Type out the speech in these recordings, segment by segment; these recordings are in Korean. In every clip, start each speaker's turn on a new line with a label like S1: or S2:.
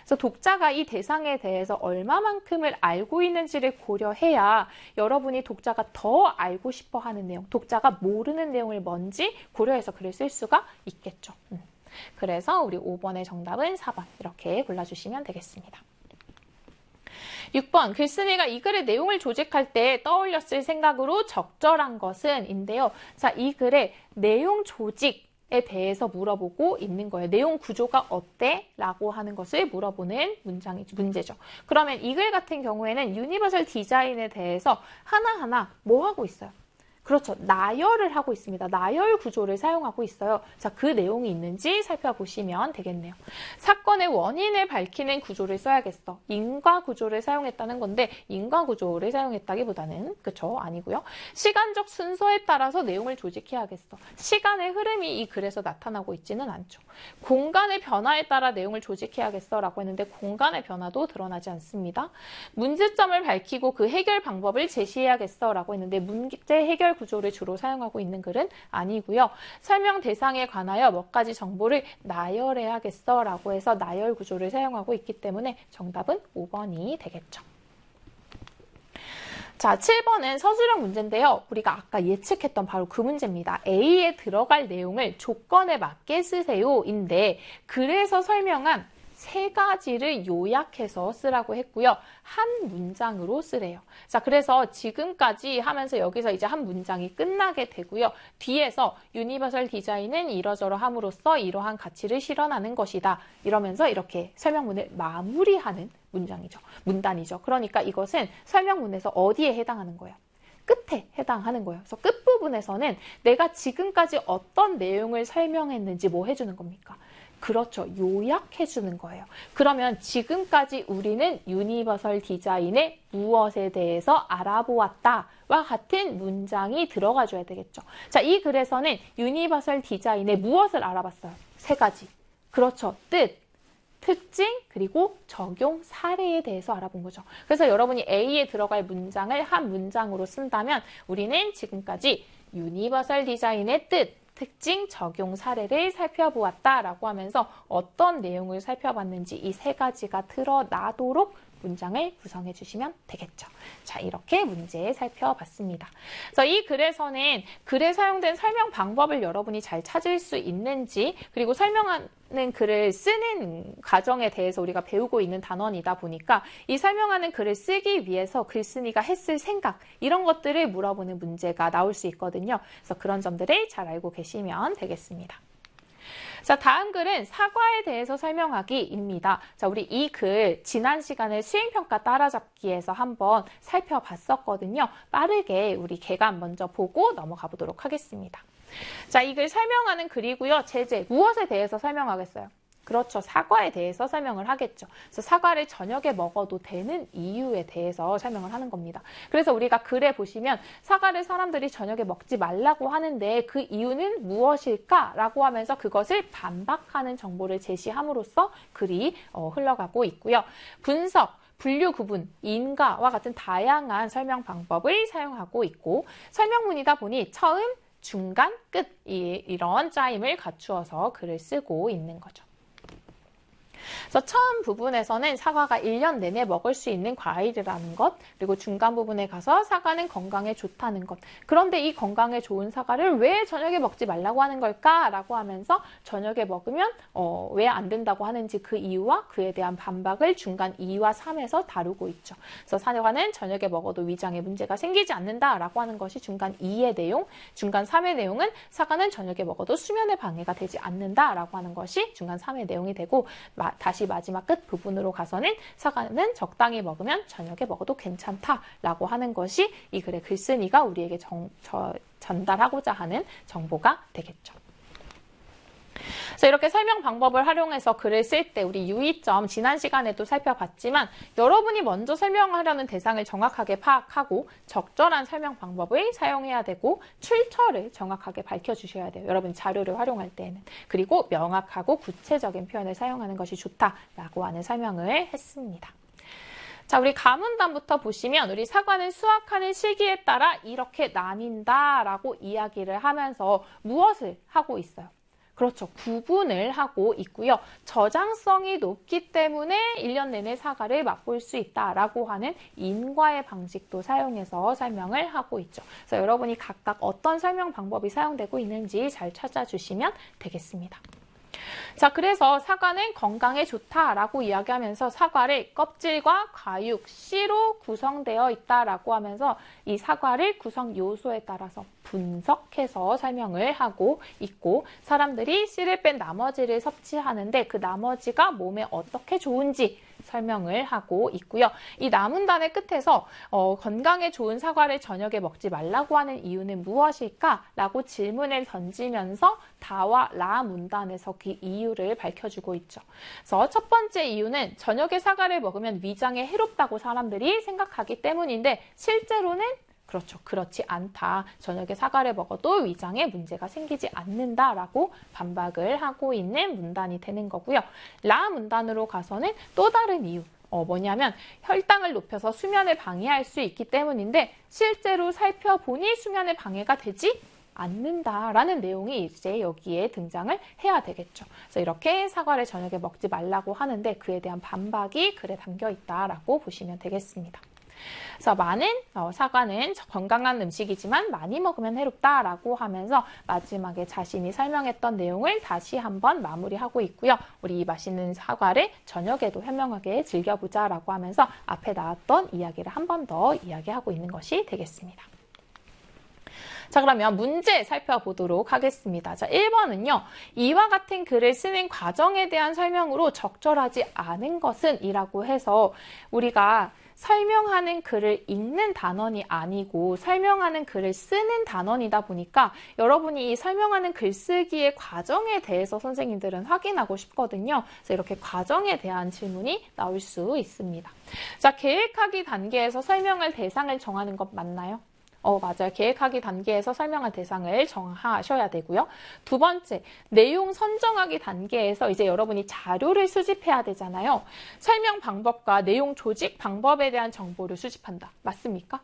S1: 그래서 독자가 이 대상에 대해서 얼마만큼을 알고 있는지를 고려해야 여러분이 독자가 더 알고 싶어 하는 내용, 독자가 모르는 내용을 뭔지 고려해서 글을 쓸 수가 있겠죠. 그래서 우리 5번의 정답은 4번 이렇게 골라주시면 되겠습니다. 6번, 글쓴이가 이 글의 내용을 조직할 때 떠올렸을 생각으로 적절한 것은 인데요. 자, 이 글의 내용 조직에 대해서 물어보고 있는 거예요. 내용 구조가 어때? 라고 하는 것을 물어보는 문제죠. 그러면 이 글 같은 경우에는 유니버설 디자인에 대해서 하나하나 뭐 하고 있어요? 그렇죠. 나열을 하고 있습니다. 나열 구조를 사용하고 있어요. 자, 그 내용이 있는지 살펴보시면 되겠네요. 사건의 원인을 밝히는 구조를 써야겠어. 인과 구조를 사용했다는 건데 인과 구조를 사용했다기보다는 그쵸? 아니고요. 시간적 순서에 따라서 내용을 조직해야겠어. 시간의 흐름이 이 글에서 나타나고 있지는 않죠. 공간의 변화에 따라 내용을 조직해야겠어 라고 했는데 공간의 변화도 드러나지 않습니다. 문제점을 밝히고 그 해결 방법을 제시해야겠어 라고 했는데 문제 해결 구조를 주로 사용하고 있는 글은 아니고요. 설명 대상에 관하여 몇 가지 정보를 나열해야겠어 라고 해서 나열 구조를 사용하고 있기 때문에 정답은 5번이 되겠죠. 자, 7번은 서술형 문제인데요. 우리가 아까 예측했던 바로 그 문제입니다. A에 들어갈 내용을 조건에 맞게 쓰세요 인데 글에서 설명한 세 가지를 요약해서 쓰라고 했고요. 한 문장으로 쓰래요. 자, 그래서 지금까지 하면서 여기서 이제 한 문장이 끝나게 되고요. 뒤에서 유니버설 디자인은 이러저러 함으로써 이러한 가치를 실현하는 것이다. 이러면서 이렇게 설명문을 마무리하는 문단이죠. 그러니까 이것은 설명문에서 어디에 해당하는 거예요? 끝에 해당하는 거예요. 그래서 끝부분에서는 내가 지금까지 어떤 내용을 설명했는지 뭐 해주는 겁니까? 그렇죠. 요약해주는 거예요. 그러면 지금까지 우리는 유니버설 디자인의 무엇에 대해서 알아보았다와 같은 문장이 들어가줘야 되겠죠. 자, 이 글에서는 유니버설 디자인의 무엇을 알아봤어요? 세 가지. 그렇죠. 뜻, 특징, 그리고 적용 사례에 대해서 알아본 거죠. 그래서 여러분이 A에 들어갈 문장을 한 문장으로 쓴다면 우리는 지금까지 유니버설 디자인의 뜻, 특징, 적용 사례를 살펴보았다라고 하면서 어떤 내용을 살펴봤는지 이 세 가지가 드러나도록 문장을 구성해 주시면 되겠죠. 자, 이렇게 문제 살펴봤습니다. 그래서 이 글에서는 글에 사용된 설명 방법을 여러분이 잘 찾을 수 있는지, 그리고 설명하는 글을 쓰는 과정에 대해서 우리가 배우고 있는 단원이다 보니까 이 설명하는 글을 쓰기 위해서 글쓴이가 했을 생각, 이런 것들을 물어보는 문제가 나올 수 있거든요. 그래서 그런 점들을 잘 알고 계시면 되겠습니다. 자, 다음 글은 사과에 대해서 설명하기입니다. 자, 우리 이 글 지난 시간에 수행평가 따라잡기에서 한번 살펴봤었거든요. 빠르게 우리 개감 먼저 보고 넘어가 보도록 하겠습니다. 자, 이 글 설명하는 글이고요. 제재, 무엇에 대해서 설명하겠어요? 그렇죠. 사과에 대해서 설명을 하겠죠. 그래서 사과를 저녁에 먹어도 되는 이유에 대해서 설명을 하는 겁니다. 그래서 우리가 글에 보시면 사과를 사람들이 저녁에 먹지 말라고 하는데 그 이유는 무엇일까라고 하면서 그것을 반박하는 정보를 제시함으로써 글이 흘러가고 있고요. 분석, 분류 구분, 인가와 같은 다양한 설명 방법을 사용하고 있고 설명문이다 보니 처음, 중간, 끝 이런 짜임을 갖추어서 글을 쓰고 있는 거죠. 그래서 처음 부분에서는 사과가 1년 내내 먹을 수 있는 과일이라는 것, 그리고 중간 부분에 가서 사과는 건강에 좋다는 것. 그런데 이 건강에 좋은 사과를 왜 저녁에 먹지 말라고 하는 걸까라고 하면서 저녁에 먹으면 왜 안 된다고 하는지 그 이유와 그에 대한 반박을 중간 2와 3에서 다루고 있죠. 그래서 사과는 저녁에 먹어도 위장에 문제가 생기지 않는다라고 하는 것이 중간 2의 내용, 중간 3의 내용은 사과는 저녁에 먹어도 수면에 방해가 되지 않는다라고 하는 것이 중간 3의 내용이 되고 다시 마지막 끝 부분으로 가서는 사과는 적당히 먹으면 저녁에 먹어도 괜찮다라고 하는 것이 이 글의 글쓴이가 우리에게 전달하고자 하는 정보가 되겠죠. 그래서 이렇게 설명 방법을 활용해서 글을 쓸 때 우리 유의점 지난 시간에도 살펴봤지만 여러분이 먼저 설명하려는 대상을 정확하게 파악하고 적절한 설명 방법을 사용해야 되고 출처를 정확하게 밝혀주셔야 돼요. 여러분 자료를 활용할 때는. 그리고 명확하고 구체적인 표현을 사용하는 것이 좋다라고 하는 설명을 했습니다. 자, 우리 가문단부터 보시면 우리 사과는 수확하는 시기에 따라 이렇게 나뉜다라고 이야기를 하면서 무엇을 하고 있어요? 그렇죠. 구분을 하고 있고요. 저장성이 높기 때문에 1년 내내 사과를 맛볼 수 있다라고 하는 인과의 방식도 사용해서 설명을 하고 있죠. 그래서 여러분이 각각 어떤 설명 방법이 사용되고 있는지 잘 찾아주시면 되겠습니다. 자, 그래서 사과는 건강에 좋다라고 이야기하면서 사과를 껍질과 과육, 씨로 구성되어 있다라고 하면서 이 사과를 구성 요소에 따라서 분석해서 설명을 하고 있고 사람들이 씨를 뺀 나머지를 섭취하는데 그 나머지가 몸에 어떻게 좋은지 설명을 하고 있고요. 이 나문단의 끝에서 건강에 좋은 사과를 저녁에 먹지 말라고 하는 이유는 무엇일까? 라고 질문을 던지면서 다와 라 문단에서 그 이유를 밝혀주고 있죠. 그래서 첫 번째 이유는 저녁에 사과를 먹으면 위장에 해롭다고 사람들이 생각하기 때문인데 실제로는 그렇죠. 그렇지 않다. 저녁에 사과를 먹어도 위장에 문제가 생기지 않는다라고 반박을 하고 있는 문단이 되는 거고요. 라 문단으로 가서는 또 다른 이유. 뭐냐면 혈당을 높여서 수면을 방해할 수 있기 때문인데 실제로 살펴보니 수면에 방해가 되지 않는다라는 내용이 이제 여기에 등장을 해야 되겠죠. 그래서 이렇게 사과를 저녁에 먹지 말라고 하는데 그에 대한 반박이 글에 담겨 있다라고 보시면 되겠습니다. 그래서 사과는 건강한 음식이지만 많이 먹으면 해롭다라고 하면서 마지막에 자신이 설명했던 내용을 다시 한번 마무리하고 있고요. 우리 이 맛있는 사과를 저녁에도 현명하게 즐겨보자라고 하면서 앞에 나왔던 이야기를 한 번 더 이야기하고 있는 것이 되겠습니다. 자, 그러면 문제 살펴보도록 하겠습니다. 자, 1번은요. 이와 같은 글을 쓰는 과정에 대한 설명으로 적절하지 않은 것은 이라고 해서 우리가 설명하는 글을 읽는 단원이 아니고 설명하는 글을 쓰는 단원이다 보니까 여러분이 이 설명하는 글쓰기의 과정에 대해서 선생님들은 확인하고 싶거든요. 그래서 이렇게 과정에 대한 질문이 나올 수 있습니다. 자, 계획하기 단계에서 설명할 대상을 정하는 것 맞나요? 맞아요. 계획하기 단계에서 설명할 대상을 정하셔야 되고요. 두 번째, 내용 선정하기 단계에서 이제 여러분이 자료를 수집해야 되잖아요. 설명 방법과 내용 조직 방법에 대한 정보를 수집한다. 맞습니까?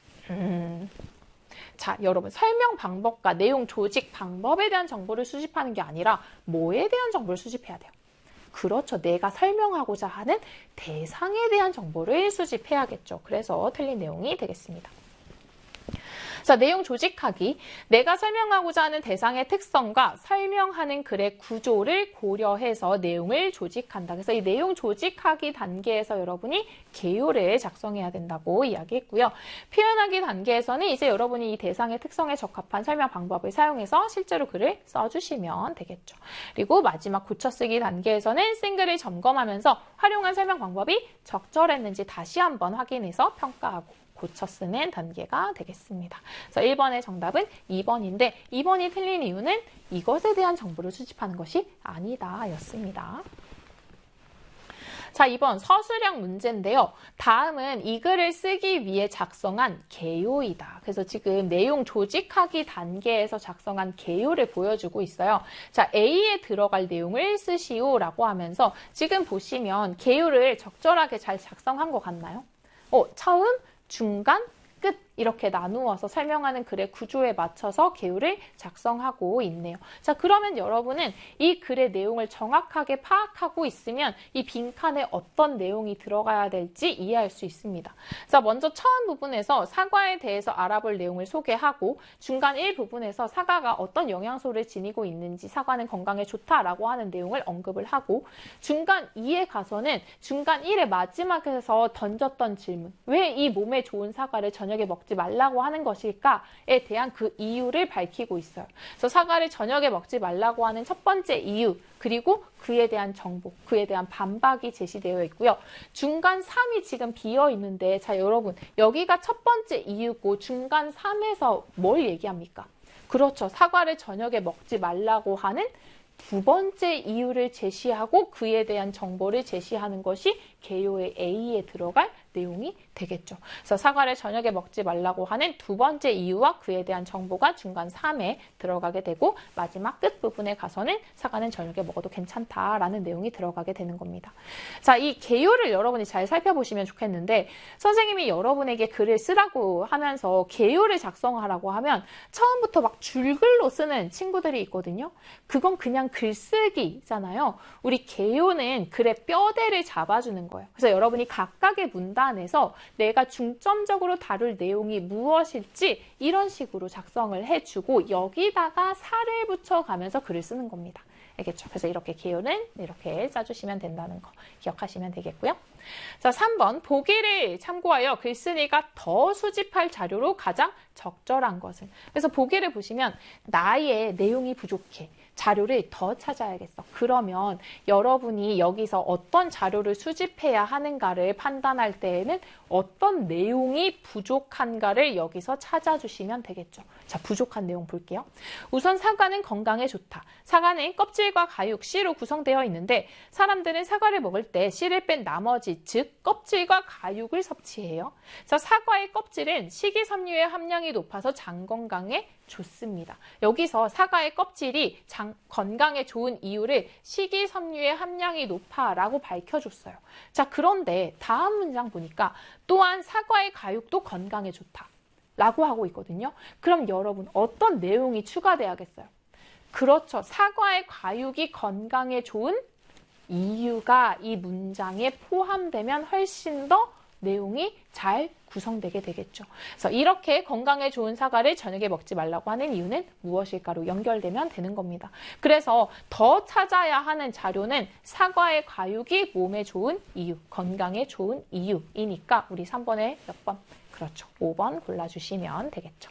S1: 자, 여러분, 설명 방법과 내용 조직 방법에 대한 정보를 수집하는 게 아니라 뭐에 대한 정보를 수집해야 돼요? 그렇죠. 내가 설명하고자 하는 대상에 대한 정보를 수집해야겠죠. 그래서 틀린 내용이 되겠습니다. 자, 내용 조직하기. 내가 설명하고자 하는 대상의 특성과 설명하는 글의 구조를 고려해서 내용을 조직한다. 그래서 이 내용 조직하기 단계에서 여러분이 개요를 작성해야 된다고 이야기했고요. 표현하기 단계에서는 이제 여러분이 이 대상의 특성에 적합한 설명 방법을 사용해서 실제로 글을 써주시면 되겠죠. 그리고 마지막 고쳐쓰기 단계에서는 쓴 글을 점검하면서 활용한 설명 방법이 적절했는지 다시 한번 확인해서 평가하고 고쳐 쓰는 단계가 되겠습니다. 그래서 1번의 정답은 2번인데 2번이 틀린 이유는 이것에 대한 정보를 수집하는 것이 아니다 였습니다. 자, 2번 서술형 문제인데요. 다음은 이 글을 쓰기 위해 작성한 개요이다. 그래서 지금 내용 조직하기 단계에서 작성한 개요를 보여주고 있어요. 자, A에 들어갈 내용을 쓰시오라고 하면서 지금 보시면 개요를 적절하게 잘 작성한 것 같나요? 처음, 중간, 끝 이렇게 나누어서 설명하는 글의 구조에 맞춰서 개요를 작성하고 있네요. 자, 그러면 여러분은 이 글의 내용을 정확하게 파악하고 있으면 이 빈칸에 어떤 내용이 들어가야 될지 이해할 수 있습니다. 자, 먼저 처음 부분에서 사과에 대해서 알아볼 내용을 소개하고 중간 1 부분에서 사과가 어떤 영양소를 지니고 있는지 사과는 건강에 좋다라고 하는 내용을 언급을 하고 중간 2에 가서는 중간 1의 마지막에서 던졌던 질문 왜 이 몸에 좋은 사과를 저녁에 먹지 말라고 하는 것일까에 대한 그 이유를 밝히고 있어요. 그래서 사과를 저녁에 먹지 말라고 하는 첫 번째 이유, 그리고 그에 대한 정보, 그에 대한 반박이 제시되어 있고요. 중간 3이 지금 비어 있는데 자, 여러분 여기가 첫 번째 이유고 중간 3에서 뭘 얘기합니까? 그렇죠. 사과를 저녁에 먹지 말라고 하는 두 번째 이유를 제시하고 그에 대한 정보를 제시하는 것이 개요의 A에 들어갈 내용이 되겠죠. 그래서 사과를 저녁에 먹지 말라고 하는 두 번째 이유와 그에 대한 정보가 중간 3에 들어가게 되고 마지막 끝부분에 가서는 사과는 저녁에 먹어도 괜찮다라는 내용이 들어가게 되는 겁니다. 자, 이 개요를 여러분이 잘 살펴보시면 좋겠는데 선생님이 여러분에게 글을 쓰라고 하면서 개요를 작성하라고 하면 처음부터 막 줄글로 쓰는 친구들이 있거든요. 그건 그냥 글쓰기잖아요. 우리 개요는 글의 뼈대를 잡아주는 거예요. 그래서 여러분이 각각의 문단에서 내가 중점적으로 다룰 내용이 무엇일지 이런 식으로 작성을 해주고 여기다가 살을 붙여가면서 글을 쓰는 겁니다. 알겠죠? 그래서 이렇게 개요는 이렇게 짜주시면 된다는 거 기억하시면 되겠고요. 자, 3번 보기를 참고하여 글쓴이가 더 수집할 자료로 가장 적절한 것은. 그래서 보기를 보시면 나의 내용이 부족해. 자료를 더 찾아야겠어. 그러면 여러분이 여기서 어떤 자료를 수집해야 하는가를 판단할 때에는 어떤 내용이 부족한가를 여기서 찾아주시면 되겠죠. 자, 부족한 내용 볼게요. 우선 사과는 건강에 좋다. 사과는 껍질과 가육, 씨로 구성되어 있는데 사람들은 사과를 먹을 때 씨를 뺀 나머지 즉 껍질과 가육을 섭취해요. 자, 사과의 껍질은 식이섬유의 함량이 높아서 장 건강에 좋습니다. 여기서 사과의 껍질이 건강에 좋은 이유를 식이섬유의 함량이 높아라고 밝혀줬어요. 자, 그런데 다음 문장 보니까 또한 사과의 가육도 건강에 좋다 라고 하고 있거든요. 그럼 여러분 어떤 내용이 추가돼야겠어요? 그렇죠. 사과의 가육이 건강에 좋은 이유가 이 문장에 포함되면 훨씬 더 내용이 잘 구성되게 되겠죠. 그래서 이렇게 건강에 좋은 사과를 저녁에 먹지 말라고 하는 이유는 무엇일까로 연결되면 되는 겁니다. 그래서 더 찾아야 하는 자료는 사과의 가육이 몸에 좋은 이유, 건강에 좋은 이유이니까 우리 3번에 몇 번? 그렇죠. 5번 골라주시면 되겠죠.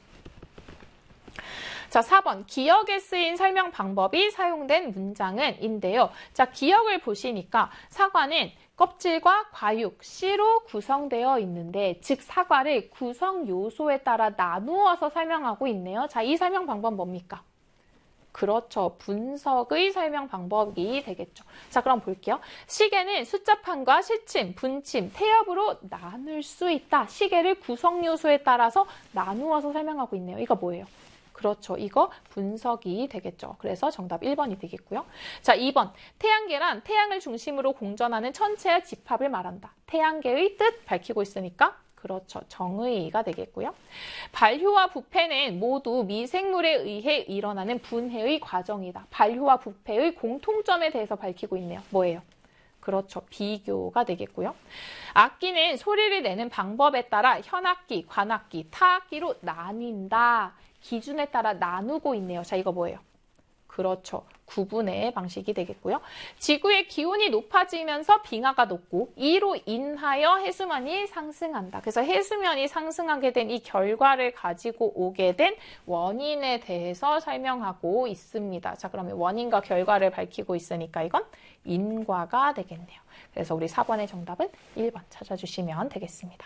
S1: 자, 4번 기역에 쓰인 설명 방법이 사용된 문장은 인데요. 자, 기역을 보시니까 사과는 껍질과 과육, 씨로 구성되어 있는데 즉 사과를 구성 요소에 따라 나누어서 설명하고 있네요. 자, 이 설명 방법 뭡니까? 그렇죠. 분석의 설명 방법이 되겠죠. 자, 그럼 볼게요. 시계는 숫자판과 시침, 분침, 태엽으로 나눌 수 있다. 시계를 구성 요소에 따라서 나누어서 설명하고 있네요. 이거 뭐예요? 그렇죠. 이거 분석이 되겠죠. 그래서 정답 1번이 되겠고요. 자, 2번. 태양계란, 태양을 중심으로 공전하는 천체의 집합을 말한다. 태양계의 뜻 밝히고 있으니까 그렇죠. 정의가 되겠고요. 발효와 부패는 모두 미생물에 의해 일어나는 분해의 과정이다. 발효와 부패의 공통점에 대해서 밝히고 있네요. 뭐예요? 그렇죠. 비교가 되겠고요. 악기는 소리를 내는 방법에 따라 현악기, 관악기, 타악기로 나뉜다. 기준에 따라 나누고 있네요. 자, 이거 뭐예요? 그렇죠. 구분의 방식이 되겠고요. 지구의 기온이 높아지면서 빙하가 녹고 이로 인하여 해수면이 상승한다. 그래서 해수면이 상승하게 된 이 결과를 가지고 오게 된 원인에 대해서 설명하고 있습니다. 자, 그러면 원인과 결과를 밝히고 있으니까 이건 인과가 되겠네요. 그래서 우리 4번의 정답은 1번 찾아주시면 되겠습니다.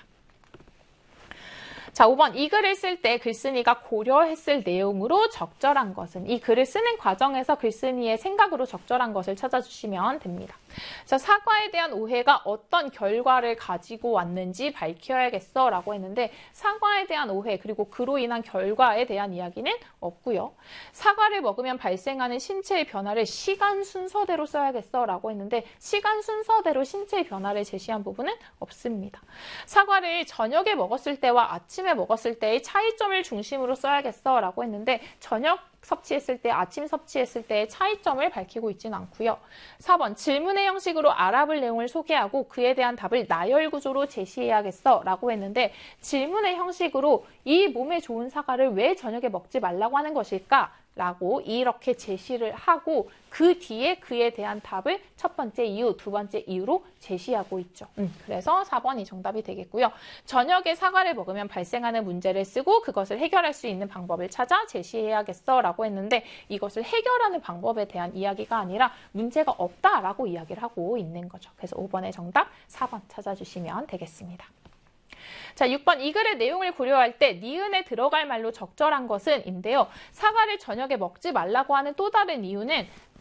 S1: 자, 5번. 이 글을 쓸 때 글쓴이가 고려했을 내용으로 적절한 것은 이 글을 쓰는 과정에서 글쓴이의 생각으로 적절한 것을 찾아주시면 됩니다. 자, 사과에 대한 오해가 어떤 결과를 가지고 왔는지 밝혀야겠어 라고 했는데 사과에 대한 오해 그리고 그로 인한 결과에 대한 이야기는 없고요. 사과를 먹으면 발생하는 신체의 변화를 시간 순서대로 써야겠어 라고 했는데 시간 순서대로 신체의 변화를 제시한 부분은 없습니다. 사과를 저녁에 먹었을 때와 아침에 먹었을 때의 차이점을 중심으로 써야겠어 라고 했는데 저녁 섭취했을 때, 아침 섭취했을 때의 차이점을 밝히고 있지는 않고요. 4번, 질문의 형식으로 알아볼 내용을 소개하고 그에 대한 답을 나열 구조로 제시해야겠어 라고 했는데 질문의 형식으로 이 몸에 좋은 사과를 왜 저녁에 먹지 말라고 하는 것일까? 라고 이렇게 제시를 하고 그 뒤에 그에 대한 답을 첫 번째 이유, 두 번째 이유로 제시하고 있죠. 그래서 4번이 정답이 되겠고요. 저녁에 사과를 먹으면 발생하는 문제를 쓰고 그것을 해결할 수 있는 방법을 찾아 제시해야겠어 라고 했는데 이것을 해결하는 방법에 대한 이야기가 아니라 문제가 없다라고 이야기를 하고 있는 거죠. 그래서 5번의 정답 4번 찾아주시면 되겠습니다. 자, 6번 이 글의 내용을 고려할 때 니은에 들어갈 말로 적절한 것은 인데요. 사과를 저녁에 먹지 말라고 하는 또 다른 이유는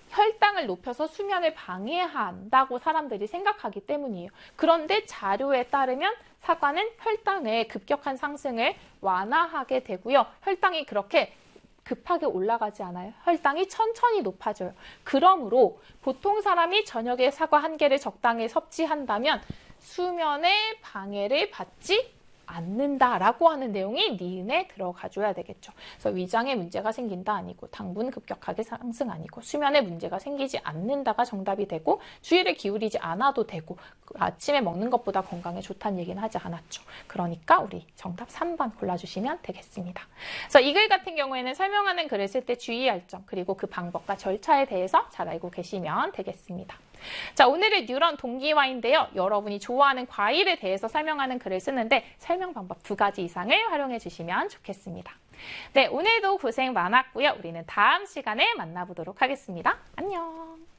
S1: 혈당을 높여서 수면을 방해한다고 사람들이 생각하기 때문이에요. 그런데 자료에 따르면 사과는 혈당의 급격한 상승을 완화하게 되고요. 혈당이 그렇게 급하게 올라가지 않아요. 혈당이 천천히 높아져요. 그러므로 보통 사람이 저녁에 사과 1개를 적당히 섭취한다면 수면에 방해를 받지 않는다라고 하는 내용이 니은에 들어가줘야 되겠죠. 그래서 위장에 문제가 생긴다 아니고 당분 급격하게 상승 아니고 수면에 문제가 생기지 않는다가 정답이 되고 주의를 기울이지 않아도 되고 아침에 먹는 것보다 건강에 좋다는 얘기는 하지 않았죠. 그러니까 우리 정답 3번 골라주시면 되겠습니다. 그래서 이 글 같은 경우에는 설명하는 글을 쓸 때 주의할 점 그리고 그 방법과 절차에 대해서 잘 알고 계시면 되겠습니다. 자, 오늘의 뉴런 동기화인데요. 여러분이 좋아하는 과일에 대해서 설명하는 글을 쓰는데 설명 방법 2가지 이상을 활용해 주시면 좋겠습니다. 네, 오늘도 고생 많았고요. 우리는 다음 시간에 만나보도록 하겠습니다. 안녕.